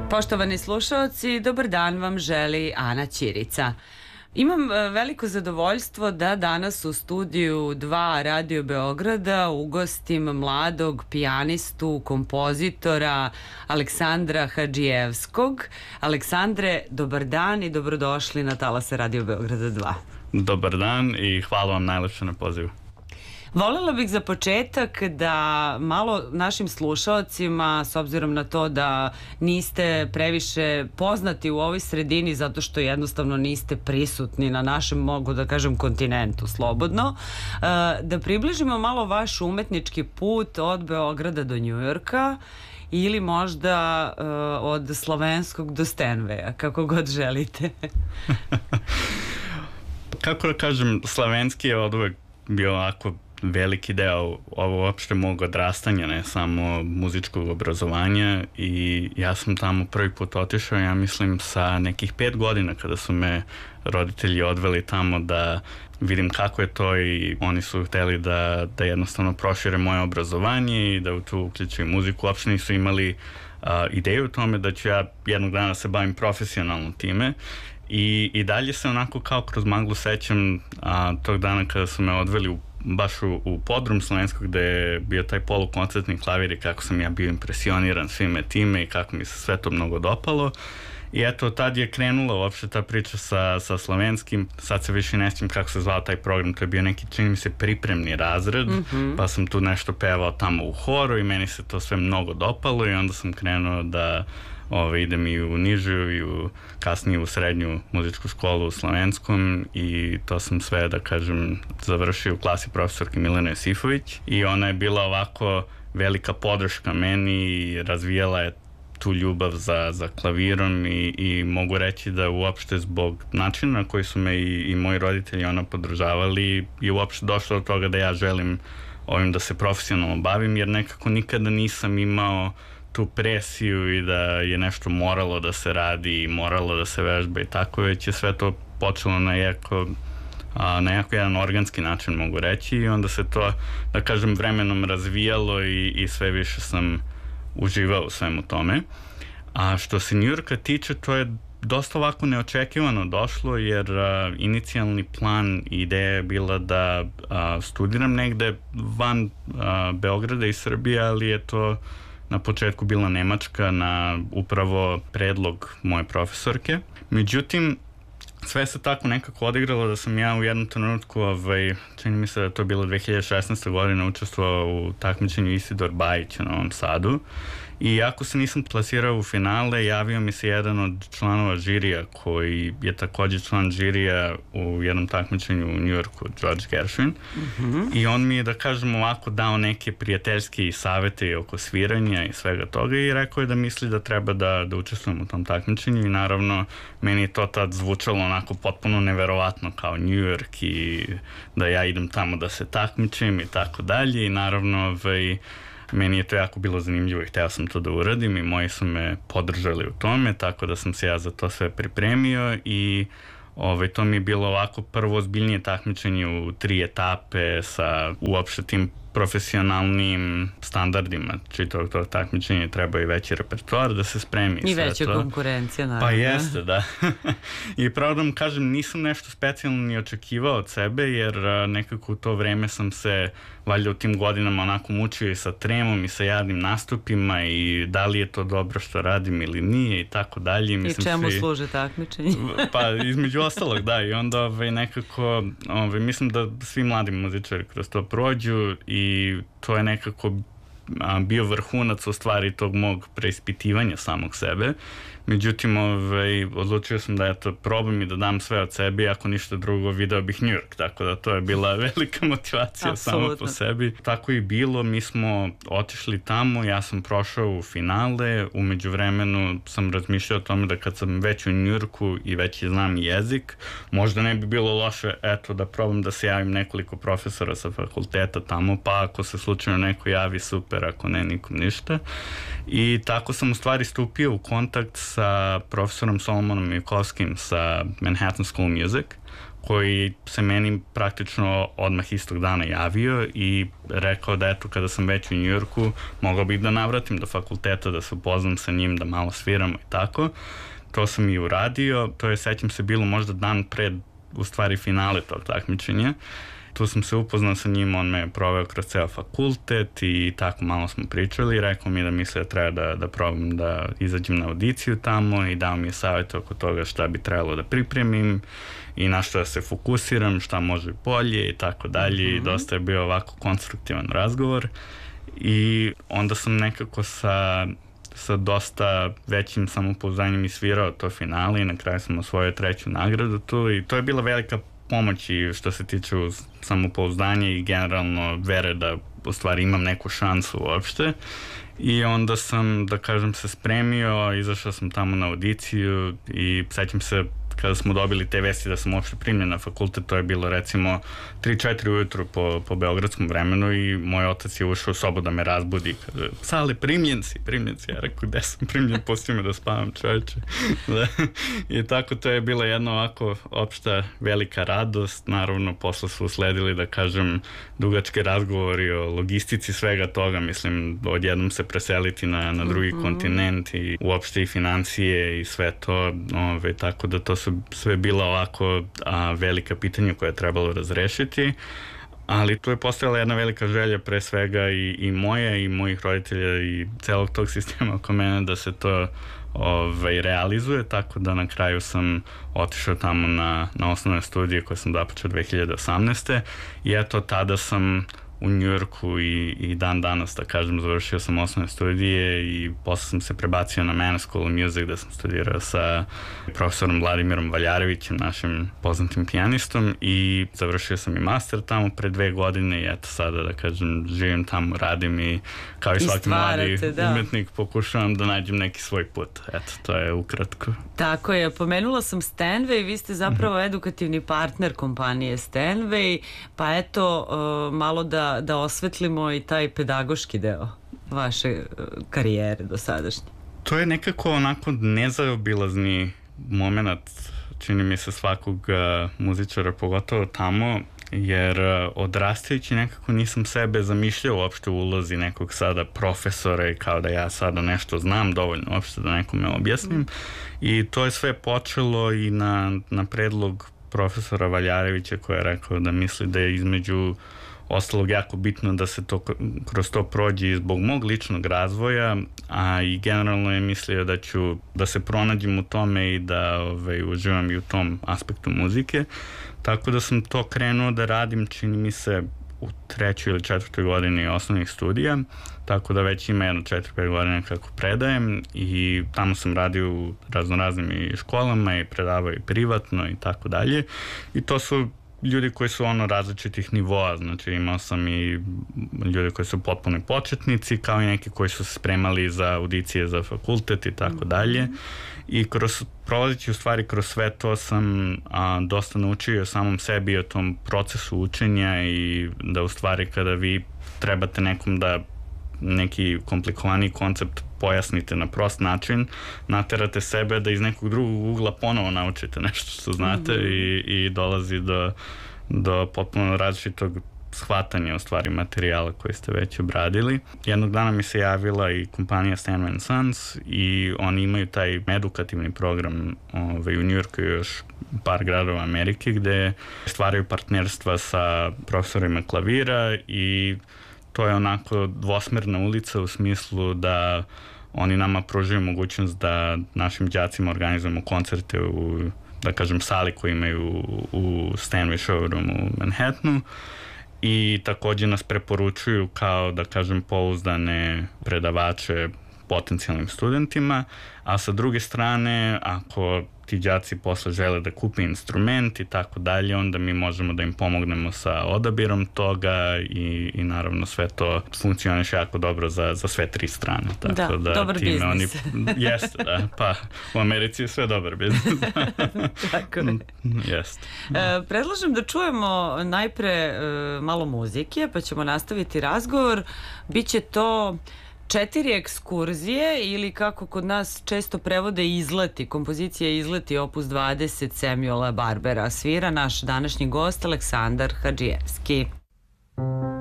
Poštovani slušaoci, dobar dan vam želi Ana Ćirica. Imam veliko zadovoljstvo da danas u studiju 2 Radio Beograda ugostim mladog pijanistu, kompozitora Aleksandra Hadžijevskog. Aleksandre, dobar dan i dobrodošli na talase Radio Beograda 2. Dobar dan i hvala vam najlepše na pozivu. Volela bih za početak da malo našim slušaocima, s obzirom na to da niste previše poznati u ovoj sredini zato što jednostavno niste prisutni na našem, mogu da kažem, kontinentu slobodno, da približimo malo vaš umetnički put od Beograda do Njujorka ili možda od Slovenskog do Stenveja, kako god želite. Kako da kažem, slovenski je od uvek bio ovako veliki deo ovo uopšte mog odrastanja, ne samo muzičkog obrazovanja, i ja sam tamo prvi put otišao, ja mislim sa nekih 5 godina kada su me roditelji odveli tamo da vidim kako je to, i oni su hteli da jednostavno prošire moje obrazovanje i da u tu uključuju muziku. Uopšte nisu imali ideju o tome da ću ja jednog dana se bavim profesionalno time. I dalje se onako kao kroz maglu sećam tog dana kada su me odveli baš u podrum Slovenskog, gde je bio taj polukoncertni klavir, i kako sam ja bio impresioniran svime time i kako mi se sve to mnogo dopalo. I eto, tad je krenula uopšte ta priča sa slovenskim. Sad se više ne sjećam kako se zvao taj program, to je bio neki, čini mi se, pripremni razred, pa sam tu nešto pevao tamo u horu i meni se to sve mnogo dopalo, i onda sam krenuo da idem i u nižu i kasnije u srednju muzičku školu u slovenskom, i to sam sve, da kažem, završio u klasi profesorke Milene Josifović, i ona je bila ovako velika podrška meni i razvijala je tu ljubav za klavirom, i mogu reći da uopšte zbog načina na koji su me i moji roditelji podržavali je uopšte došlo do toga da ja želim ovim da se profesionalno bavim, jer nekako nikada nisam imao tu presiju i da je nešto moralo da se radi i moralo da se vežba i tako, već je sve to počelo na jako jedan organski način, mogu reći, i onda se to, da kažem, vremenom razvijalo i sve više sam uživao u svemu tome. A što se Njujorka tiče, to je dosta ovako neočekivano došlo, jer inicijalni plan i ideja je bila da studiram negde van Beograda i Srbije, ali je to na početku bila Nemačka na upravo predlog moje profesorke. Međutim, sve se tako nekako odigralo da sam ja u jednom trenutku, čini mi se da je to bilo 2016. godine, učestvovao u takmičenju Isidor Bajić u Novom Sadu, i iako se nisam plasirao u finale, javio mi se jedan od članova žirija koji je takođe član žirija u jednom takmičenju u Njujorku, George Gershwin, i on mi je, da kažem, ovako dao neke prijateljske savete oko sviranja i svega toga, i rekao je da misli da treba da učestvujem u tom takmičenju, i naravno meni je to tad zvučalo onako potpuno neverovatno, kao New York, i da ja idem tamo da se takmičim i tako dalje, i naravno meni je to jako bilo zanimljivo i hteo sam to da uradim, i moji su me podržali u tome, tako da sam se ja za to sve pripremio, i to mi je bilo ovako prvo ozbiljnije takmičenje u 3 etape sa uopšte tim profesionalnim standardima čitavog tog takmičenja. Treba i veći repertoar da se spremi. I veća konkurencija, naravno. Pa jeste, da. I pravo da vam kažem, nisam nešto specijalno ni očekivao od sebe, jer nekako u to vreme sam se valjda u tim godinama onako mučio i sa tremom i sa jadnim nastupima, i da li je to dobro što radim ili nije i tako dalje. I čemu služe takmičenje? Pa između ostalog, da, i onda nekako mislim da svi mladi muzičari kroz to prođu, i to je nekako bio vrhunac u stvari tog mog preispitivanja samog sebe. Međutim, odlučio sam da probam i da dam sve od sebe, i ako ništa drugo, video bih New York, tako da to je bila velika motivacija sama po sebi. Tako i bilo, mi smo otišli tamo, ja sam prošao u finale, umeđu vremenu sam razmišljao o tome da kad sam već u New Yorku i već znam jezik, možda ne bi bilo loše, da probam da se javim nekoliko profesora sa fakulteta tamo, pa ako se slučajno neko javi, super, ako ne, nikom ništa. I tako sam u stvari stupio u kontakt sa profesorom Solomonom Mikovskim sa Manhattan School Music, koji se meni praktično odmah istog dana javio i rekao da eto, kada sam već u Njujorku, mogao bih da navratim do fakulteta, da se upoznam sa njim, da malo sviramo i tako. To sam i uradio, to je, sećam se, bilo možda dan pred, u stvari, finale tog takmičenja. Tu sam se upoznao sa njim, on me je proveo kroz ceo fakultet i tako malo smo pričali. Rekao mi da misle da treba da probam da izađem na audiciju tamo i dao mi je savjet oko toga šta bi trebalo da pripremim i na što da se fokusiram, šta može bolje i tako dalje. I dosta je bio ovako konstruktivan razgovor i onda sam nekako sa dosta većim samopouzdanjem i svirao to finale i na kraju sam osvojio 3. nagradu tu i to je bila velika pomoć i što se tiče samopouzdanja i generalno vere da u stvari imam neku šansu uopšte. I onda sam, da kažem, se spremio, izašao sam tamo na audiciju i sećam se kada smo dobili te vesti da sam uopšte primljen na fakultet, to je bilo recimo 3-4 ujutru po beogradskom vremenu i moj otac je ušao u sobu da me razbudi. Kaže, Sale, primljen si. Ja rekao, gde sam primljen, pusti me da spavam, čoveče. I tako to je bila jedna ovako opšta velika radost. Naravno, posle su usledili, da kažem, dugačke razgovori o logistici svega toga. Mislim, odjednom se preseliti na drugi kontinent i uopšte i financije i sve to. Tako da to su sve bila ovako velika pitanja koje je trebalo razrešiti, ali tu je postojala jedna velika želja pre svega i moja i mojih roditelja i celog tog sistema oko mene da se to realizuje, tako da na kraju sam otišao tamo na osnovne studije koje sam započeo 2018. I eto tada sam u Njujorku i dan danas, da kažem, završio sam osnovne studije i posle sam se prebacio na Manor School of Music gde sam studirao sa profesorom Vladimirom Valjarevićem, našim poznatim pijanistom, i završio sam i master tamo pre 2 godine i eto sada, da kažem, živim tamo, radim i kao i svaki mladi umetnik pokušavam da nađem neki svoj put. Eto, to je ukratko. Tako je, pomenula sam Stanway, vi ste zapravo edukativni partner kompanije Stanway, pa eto, malo da osvetlimo i taj pedagoški deo vaše karijere dosadašnje. To je nekako onako nezaobilazni moment, čini mi se, svakog muzičara, pogotovo tamo, jer odrastajući nekako nisam sebe zamišljao uopšte u ulozi nekog sada profesora i kao da ja sada nešto znam dovoljno uopšte da nekome objasnim. I to je sve počelo i na predlog profesora Valjarevića koji je rekao da misli da je između ostalog jako bitno da se to kroz to prođe zbog mog ličnog razvoja, a i generalno je mislio da se pronađem u tome i da uživam i u tom aspektu muzike. Tako da sam to krenuo da radim, čini mi se, u 3. ili 4. godini osnovnih studija, tako da već ima jedno 4-5 godina kako predajem i tamo sam radio u raznoraznim i školama i predavao i privatno i tako dalje. I to su ljudi koji su različitih nivoa, znači imao sam i ljudi koji su potpuno početnici, kao i neki koji su se spremali za audicije za fakultet i tako dalje. I prolazeći u stvari kroz sve to sam dosta naučio o samom sebi i o tom procesu učenja i da u stvari kada vi trebate nekom da neki komplikovaniji koncept pojasnite na prost način, naterate sebe da iz nekog drugog ugla ponovo naučite nešto što znate i dolazi do potpuno različitog shvatanja u stvari materijala koji ste već obradili. Jednog dana mi se javila i kompanija Stanway & Sons i oni imaju taj edukativni program u Njujorku i još par gradova Amerike gde stvaraju partnerstva sa profesorima klavira i to je onako dvosmerna ulica u smislu da oni nama pružaju mogućnost da našim đacima organizujemo koncerte u, da kažem, sali koju imaju u Stanway showroom u Manhattanu i takođe nas preporučuju kao, da kažem, pouzdane predavače potencijalnim studentima, a sa druge strane, ako ti đaci posle žele da kupe instrument i tako dalje, onda mi možemo da im pomognemo sa odabirom toga i naravno sve to funkcioniše jako dobro za sve 3 strane. Tako da dobar biznis. Jeste, da, pa u Americi je sve dobar biznis. Tako je. Jeste. Predlažem da čujemo najpre malo muzike, pa ćemo nastaviti razgovor. Biće to 4 ekskurzije ili kako kod nas često prevode izleti, kompozicija izleti opus 20 Samuela Barbera. Svira naš današnji gost Aleksandar Hadžijevski.